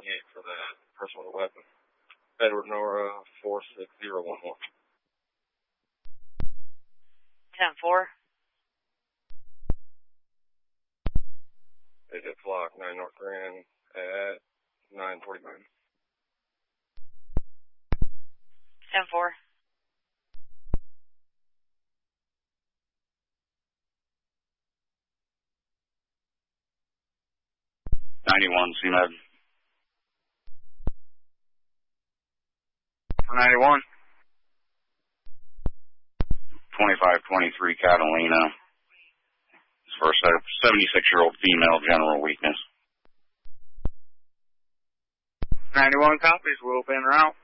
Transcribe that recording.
for that person with a weapon. Edward Nora 46011. 10-4. Agent Flock 9 North Grand at 9:49. 10-4. CMed. 91. 2523 Catalina. It's for a 76-year-old female, general weakness. 91 copies, we'll be en route.